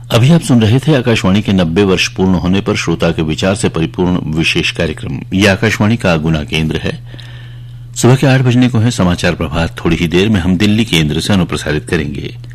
अभी आप सुन रहे थे आकाशवाणी के 90 वर्ष पूर्ण होने पर श्रोता के विचार से परिपूर्ण विशेष कार्यक्रम। यह आकाशवाणी का गुना केंद्र है। सुबह के 8 बजने को है समाचार प्रभात। थोड़ी ही देर में हम दिल्ली केंद्र से अनुप्रसारित करेंगे।